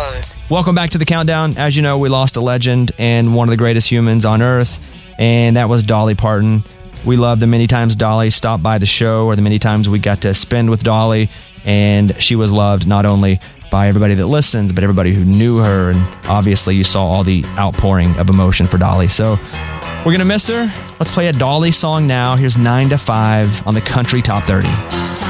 Jones. Welcome back to the Countdown. As you know, we lost a legend and one of the greatest humans on earth, and that was Dolly Parton. We love the many times Dolly stopped by the show, or the many times we got to spend with Dolly, and she was loved not only by everybody that listens, but everybody who knew her, and obviously you saw all the outpouring of emotion for Dolly. So we're going to miss her. Let's play a Dolly song now. Here's 9 to 5 on the Country Top 30.